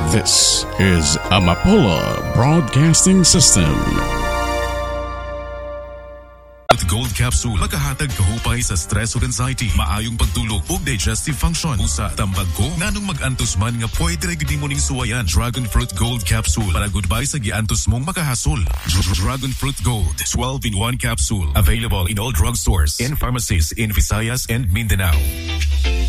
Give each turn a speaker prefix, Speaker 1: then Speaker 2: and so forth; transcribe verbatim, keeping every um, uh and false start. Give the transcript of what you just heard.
Speaker 1: This is Amapola Broadcasting System.
Speaker 2: Gold Capsule makahatag kahupay sa stress ug anxiety, maayong pagtulog ug digestive function. Usa tambag ko nganong mag-antos man nga pwede ra gyud nimo ning suwayan. Dragon Fruit Gold Capsule para goodbye sa giantos mong makahasol. Dragon Fruit Gold twelve in one capsule, available in all drugstores and pharmacies in Visayas and Mindanao.